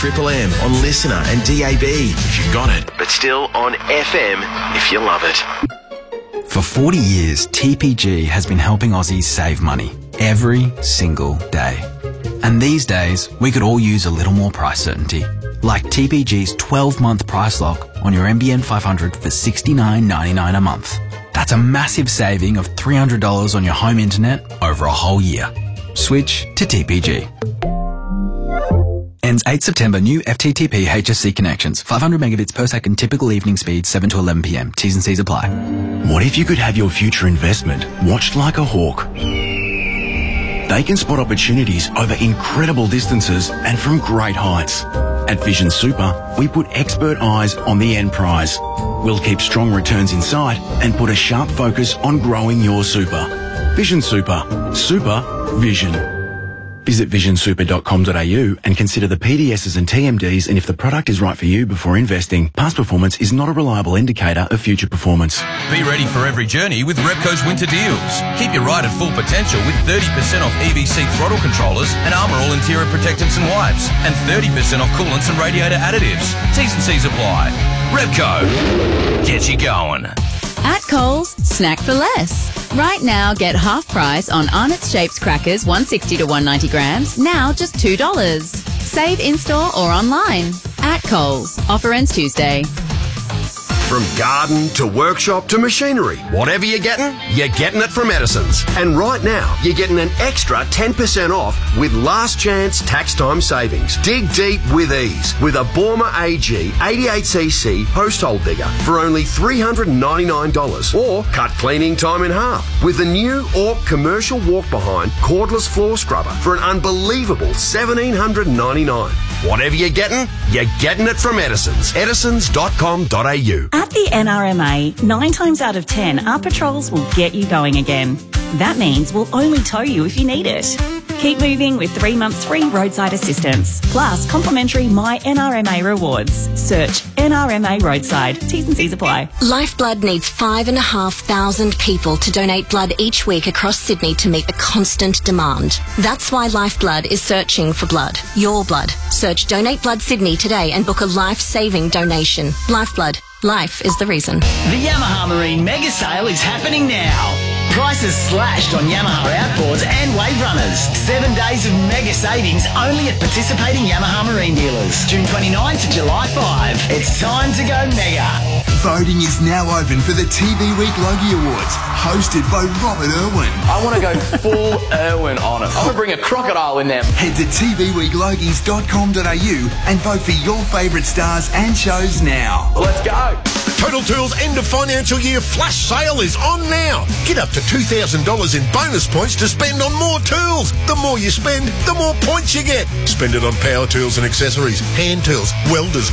Triple M on Listener and DAB if you've got it, but still on FM if you love it. For 40 years, TPG has been helping Aussies save money every single day. And these days, we could all use a little more price certainty. Like TPG's 12-month price lock on your NBN 500 for $69.99 a month. That's a massive saving of $300 on your home internet over a whole year. Switch to TPG. Ends 8 September. New FTTP HSC connections. 500 megabits per second. Typical evening speed 7 to 11 p.m. T's and C's apply. What if you could have your future investment watched like a hawk? They can spot opportunities over incredible distances and from great heights. At Vision Super, we put expert eyes on the end prize. We'll keep strong returns in sight and put a sharp focus on growing your super. Vision Super. Super Vision. Visit visionsuper.com.au and consider the PDSs and TMDs and if the product is right for you before investing. Past performance is not a reliable indicator of future performance. Be ready for every journey with Repco's winter deals. Keep your ride at full potential with 30% off EBC throttle controllers and Armour All interior protectants and wipes, and 30% off coolants and radiator additives. T's and C's apply. Repco. Get you going. At Coles, snack for less. Right now, get half price on Arnott's Shapes crackers, 160 to 190 grams, now just $2. Save in-store or online. At Coles. Offer ends Tuesday. From garden to workshop to machinery, whatever you're getting it from Edison's. And right now, you're getting an extra 10% off with last chance tax time savings. Dig deep with ease with a Borma AG 88cc post hole digger for only $399, or cut cleaning time in half with the new Orc commercial walk behind cordless floor scrubber for an unbelievable $1,799. Whatever you're getting it from Edison's. Edisons.com.au. At the NRMA, 9 times out of 10, our patrols will get you going again. That means we'll only tow you if you need it. Keep moving with 3 months free roadside assistance, plus complimentary My NRMA rewards. Search NRMA Roadside. T's and C's apply. Lifeblood needs 5,500 people to donate blood each week across Sydney to meet the constant demand. That's why Lifeblood is searching for blood. Your blood. Search Donate Blood Sydney today and book a life-saving donation. Lifeblood. Life is the reason. The Yamaha Marine Mega Sale is happening now. Prices slashed on Yamaha outboards and wave runners. 7 days of mega savings only at participating Yamaha Marine dealers. June 29 to July 5. It's time to go mega. Voting is now open for the TV Week Logie Awards, hosted by Robert Irwin. I want to go full Irwin on it. I want to bring a crocodile in there. Head to tvweeklogies.com.au and vote for your favourite stars and shows now. Let's go. Total Tools end of financial year flash sale is on now. Get up to $2,000 in bonus points to spend on more tools. The more you spend, the more points you get. Spend it on power tools and accessories, hand tools, welders,